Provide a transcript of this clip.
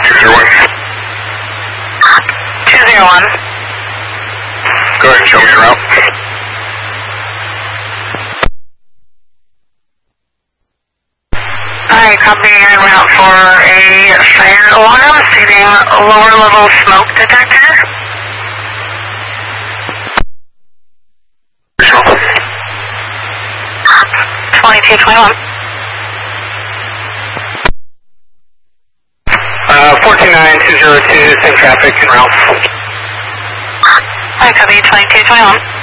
201. Go ahead and show me your route. Alright, copy en route for a fire alarm stating lower level smoke detector. 2221. 14202, same traffic en route. Alright, copy 2221.